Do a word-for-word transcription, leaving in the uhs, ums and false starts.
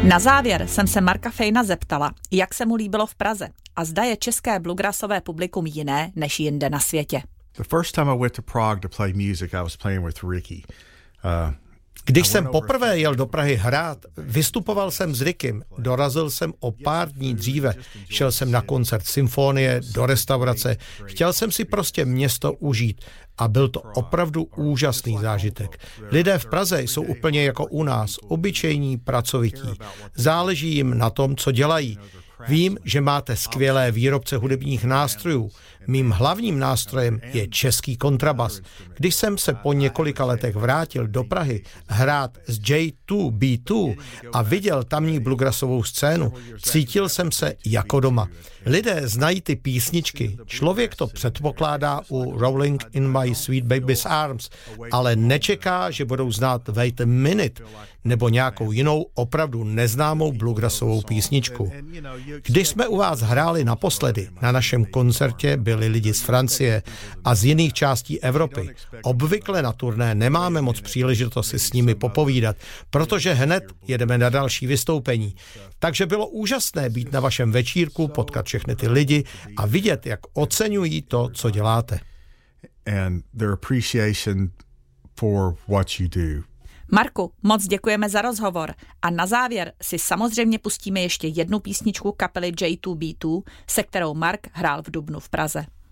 Na závěr jsem se Marka Fejna zeptala, jak se mu líbilo v Praze a zda je české bluegrassové publikum jiné než jinde na světě. The first time I went to Prague to play music, I was playing with Ricky. Uh, Když jsem poprvé jel do Prahy hrát, vystupoval jsem s Rickem, dorazil jsem o pár dní dříve, šel jsem na koncert symfonie, do restaurace, chtěl jsem si prostě město užít a byl to opravdu úžasný zážitek. Lidé v Praze jsou úplně jako u nás, obyčejní, pracovití. Záleží jim na tom, co dělají. Vím, že máte skvělé výrobce hudebních nástrojů. Mým hlavním nástrojem je český kontrabas. Když jsem se po několika letech vrátil do Prahy hrát s J dva B dva a viděl tamní bluegrassovou scénu, cítil jsem se jako doma. Lidé znají ty písničky. Člověk to předpokládá u Rolling in My Sweet Baby's Arms, ale nečeká, že budou znát Wait a Minute nebo nějakou jinou opravdu neznámou bluegrassovou písničku. Když jsme u vás hráli naposledy, na našem koncertě byli lidi z Francie a z jiných částí Evropy. Obvykle na turné nemáme moc příležitost si s nimi popovídat, protože hned jedeme na další vystoupení. Takže bylo úžasné být na vašem večírku, potkat všechny ty lidi a vidět, jak oceňují to, co děláte. And their appreciation for what you do. Marku, moc děkujeme za rozhovor a na závěr si samozřejmě pustíme ještě jednu písničku kapely J dva B dva, se kterou Mark hrál v dubnu v Praze.